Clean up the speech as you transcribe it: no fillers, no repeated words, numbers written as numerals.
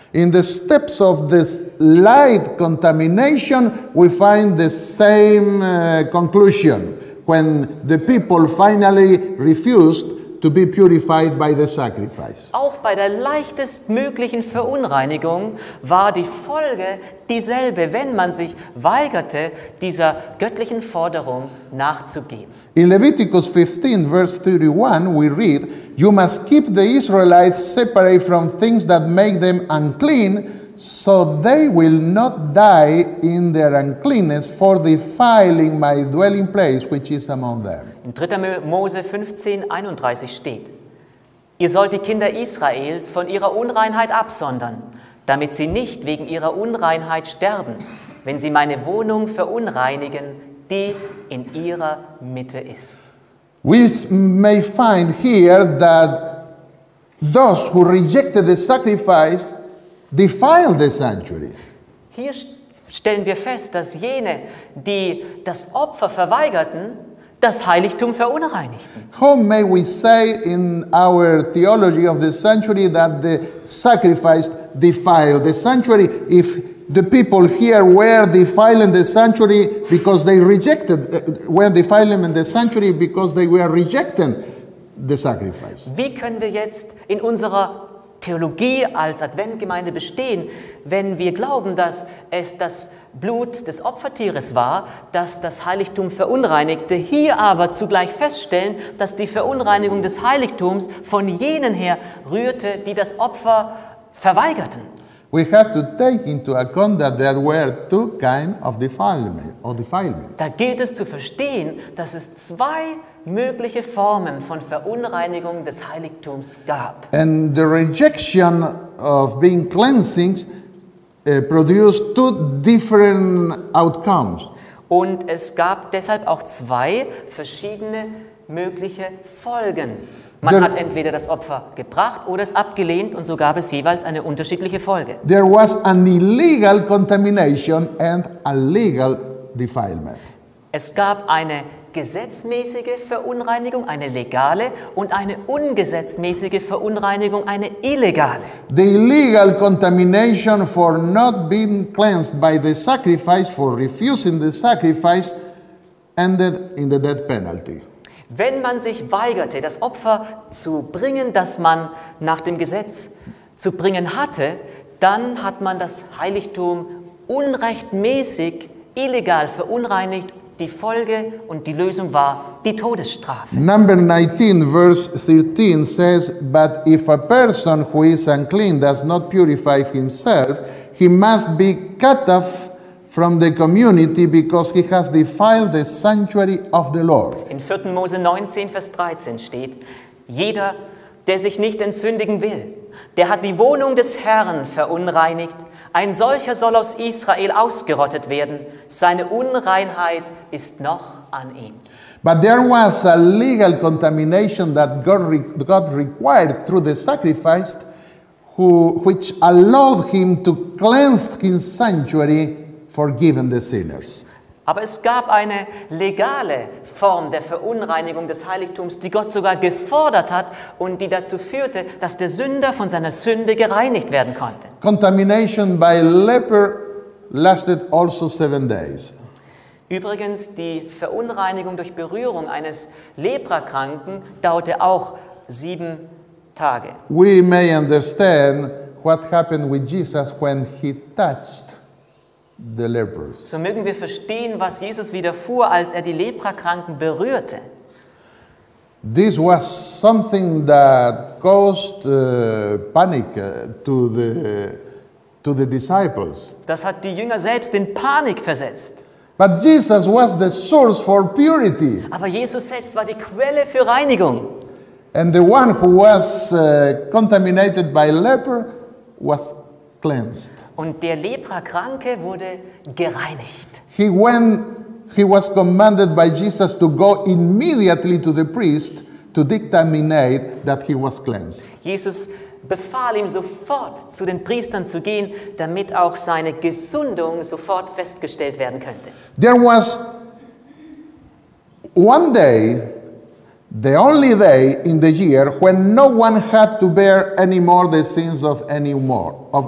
In the steps of this light contamination, we find the same conclusion when the people finally refused to be purified by the sacrifice. Auch bei der leichtestmöglichen Verunreinigung war die Folge dieselbe, wenn man sich weigerte, dieser göttlichen Forderung nachzugeben. In Leviticus 15, verse 31, we read, "You must keep the Israelites separate from things that make them unclean, so they will not die in their uncleanness for defiling my dwelling place, which is among them." In 3. Mose 15, 31 steht: Ihr sollt die Kinder Israels von ihrer Unreinheit absondern, damit sie nicht wegen ihrer Unreinheit sterben, wenn sie meine Wohnung verunreinigen, die in ihrer Mitte ist. We may find here that those who rejected the sacrifice defiled the sanctuary. Hier stellen wir fest, dass jene, die das Opfer verweigerten, das Heiligtum verunreinigten. How may we say in our theology of the sanctuary that the sacrifice defiled the sanctuary if the people here were defiling the sanctuary because they were defiling the sanctuary because they were rejecting the sacrifice? Wie können wir jetzt in unserer Theologie als Adventgemeinde bestehen, wenn wir glauben, dass es das Blut des Opfertieres war, das das Heiligtum verunreinigte, hier aber zugleich feststellen, dass die Verunreinigung des Heiligtums von jenen her rührte, die das Opfer verweigerten? We have to take into account that there were two kinds of defilement. Da gilt es zu verstehen, dass es zwei mögliche Formen von Verunreinigung des Heiligtums gab. And the rejection of being cleansings produced two different outcomes. Und es gab deshalb auch zwei verschiedene mögliche Folgen. Man hat entweder das Opfer gebracht oder es abgelehnt und so gab es jeweils eine unterschiedliche Folge. There was an illegal contamination and a legal defilement. Es gab eine gesetzmäßige Verunreinigung, eine legale, und eine ungesetzmäßige Verunreinigung, eine illegale. The illegal contamination for not being cleansed by the sacrifice, for refusing the sacrifice, ended in the death penalty. Wenn man sich weigerte, das Opfer zu bringen, das man nach dem Gesetz zu bringen hatte, dann hat man das Heiligtum unrechtmäßig, illegal verunreinigt. Die Folge und die Lösung war die Todesstrafe. Number 19, verse 13 says, "But if a person who is unclean does not purify himself, he must be cut off from the community because he has defiled the sanctuary of the Lord." In 4. Mose 19, Vers 13 steht: Jeder, der sich nicht entsündigen will, der hat die Wohnung des Herrn verunreinigt. Ein solcher soll aus Israel ausgerottet werden. Seine Unreinheit ist noch an ihm. But there was a legal contamination that God required through the sacrifice, which allowed him to cleanse his sanctuary, forgiving the sinners. Aber es gab eine legale Form der Verunreinigung des Heiligtums, die Gott sogar gefordert hat und die dazu führte, dass der Sünder von seiner Sünde gereinigt werden konnte. Contamination by leper lasted also 7 days. Übrigens, die Verunreinigung durch Berührung eines Leprakranken dauerte auch 7 Tage. We may understand what happened with Jesus when he touched the lepers. So mögen wir verstehen, was Jesus widerfuhr, als er die Leprakranken berührte. This was something that caused panic to the disciples. Das hat die Jünger selbst in Panik versetzt. But Jesus was the source for purity. Aber Jesus selbst war die Quelle für Reinigung. And the one who was contaminated by leper was cleansed. Und der Leprakranke wurde gereinigt. He was commanded by Jesus to go immediately to the priest to determine that he was cleansed. Jesus befahl ihm sofort, zu den Priestern zu gehen, damit auch seine Gesundung sofort festgestellt werden könnte. There was one day, the only day in the year, when no one had to bear anymore the sins of